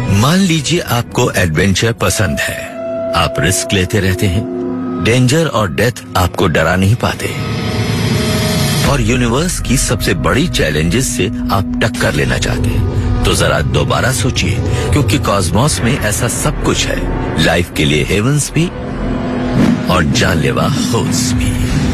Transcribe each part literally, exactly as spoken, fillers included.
मान लीजिए आपको एडवेंचर पसंद है, आप रिस्क लेते रहते हैं, डेंजर और डेथ आपको डरा नहीं पाते, और यूनिवर्स की सबसे बड़ी चैलेंजेस से आप टक्कर लेना चाहते हैं, तो जरा दोबारा सोचिए, क्योंकि कॉस्मोस में ऐसा सब कुछ है, लाइफ के लिए हेवंस भी और जानलेवा होल्स भी।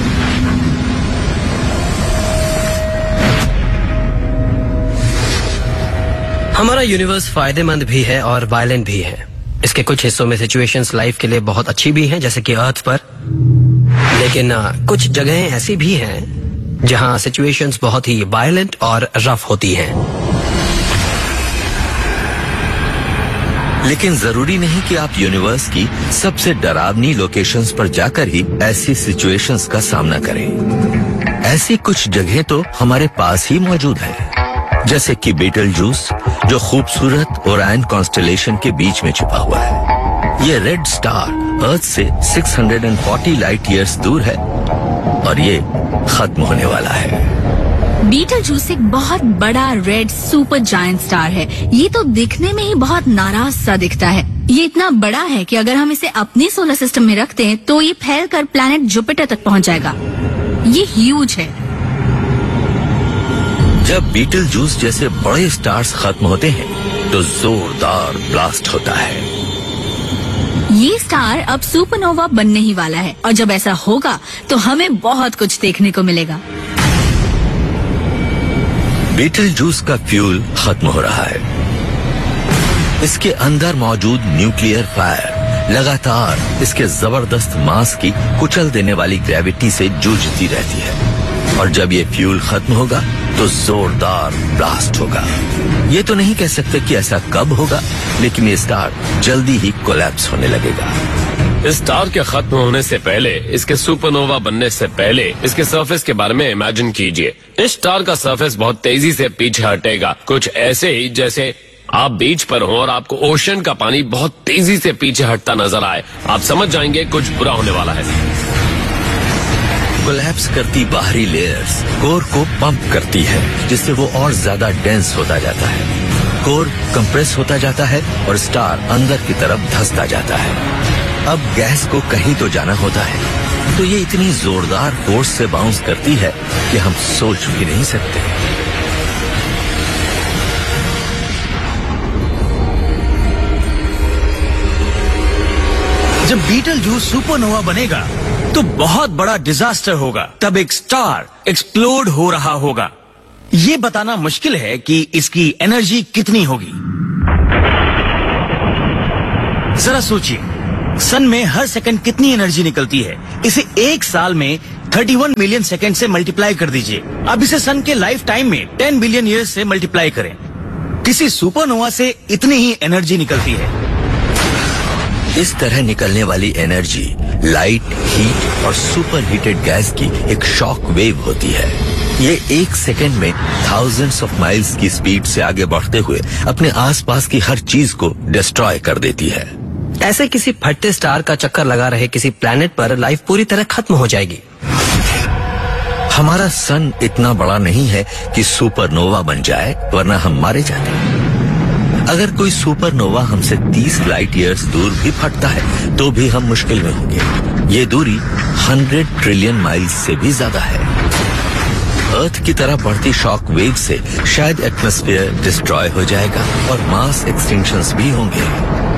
हमारा यूनिवर्स फायदेमंद भी है और वायलेंट भी है। इसके कुछ हिस्सों में सिचुएशंस लाइफ के लिए बहुत अच्छी भी हैं, जैसे कि अर्थ पर, लेकिन कुछ जगहें ऐसी भी हैं जहां सिचुएशंस बहुत ही वायलेंट और रफ होती हैं। लेकिन जरूरी नहीं कि आप यूनिवर्स की सबसे डरावनी लोकेशंस पर जाकर ही ऐसी सिचुएशंस का सामना करें। ऐसी कुछ जगहें तो हमारे पास ही मौजूद है, जैसे कि बीटलजूस, जो खूबसूरत ओरायन कॉन्स्टेलेशन के बीच में छिपा हुआ है। ये रेड स्टार अर्थ से छह सौ चालीस लाइट ईयर्स दूर है और ये खत्म होने वाला है। बीटलजूस एक बहुत बड़ा रेड सुपर जायंट स्टार है। ये तो दिखने में ही बहुत नाराज सा दिखता है। ये इतना बड़ा है कि अगर हम इसे अपने सोलर सिस्टम में रखते हैं तो ये फैलकर प्लैनेट जुपिटर तक पहुंच जाएगा। ये ह्यूज है। जब बीटलजूस जैसे बड़े स्टार्स खत्म होते हैं तो जोरदार ब्लास्ट होता है। ये स्टार अब सुपरनोवा बनने ही वाला है, और जब ऐसा होगा तो हमें बहुत कुछ देखने को मिलेगा। बीटलजूस का फ्यूल खत्म हो रहा है। इसके अंदर मौजूद न्यूक्लियर फायर लगातार इसके जबरदस्त मास की कुचल देने वाली ग्रेविटी से जूझती रहती है, और जब ये फ्यूल खत्म होगा तो जोरदार ब्लास्ट होगा। ये तो नहीं कह सकते कि ऐसा कब होगा, लेकिन ये स्टार जल्दी ही कोलैप्स होने लगेगा। इस स्टार के खत्म होने से पहले, इसके सुपरनोवा बनने से पहले, इसके सरफेस के बारे में इमेजिन कीजिए। इस स्टार का सरफेस बहुत तेजी से पीछे हटेगा, कुछ ऐसे ही जैसे आप बीच पर हो और आपको ओशन का पानी बहुत तेजी से पीछे हटता नजर आए। आप समझ जाएंगे कुछ बुरा होने वाला है। कोलैप्स करती बाहरी लेयर्स कोर को पंप करती है, जिससे वो और ज्यादा डेंस होता जाता है। कोर कंप्रेस होता जाता है और स्टार अंदर की तरफ धंसता जाता है। अब गैस को कहीं तो जाना होता है, तो ये इतनी जोरदार फोर्स से बाउंस करती है कि हम सोच भी नहीं सकते। जब बीटलजूस सुपरनोवा बनेगा तो बहुत बड़ा डिजास्टर होगा। तब एक स्टार एक्सप्लोड हो रहा होगा। ये बताना मुश्किल है कि इसकी एनर्जी कितनी होगी। जरा सोचिए, सन में हर सेकंड कितनी एनर्जी निकलती है। इसे एक साल में इकतीस मिलियन सेकंड से मल्टीप्लाई कर दीजिए। अब इसे सन के लाइफ टाइम में दस बिलियन ईयर्स से मल्टीप्लाई करें। किसी सुपरनोवा से इतनी ही एनर्जी निकलती है। इस तरह निकलने वाली एनर्जी लाइट, हीट और सुपर हीटेड गैस की एक शॉक वेव होती है। ये एक सेकंड में थाउजेंड्स ऑफ माइल्स की स्पीड से आगे बढ़ते हुए अपने आसपास की हर चीज को डिस्ट्रॉय कर देती है। ऐसे किसी फटते स्टार का चक्कर लगा रहे किसी प्लैनेट पर लाइफ पूरी तरह खत्म हो जाएगी। हमारा सन इतना बड़ा नहीं है कि सुपरनोवा बन जाए, वरना हम मारे जाते। अगर कोई सुपरनोवा हमसे तीस लाइट ईयर्स दूर भी फटता है तो भी हम मुश्किल में होंगे। ये दूरी सौ ट्रिलियन माइल्स से भी ज्यादा है। अर्थ की तरह बढ़ती शॉक वेव से शायद एटमॉस्फेयर डिस्ट्रॉय हो जाएगा और मास एक्सटिंक्शंस भी होंगे।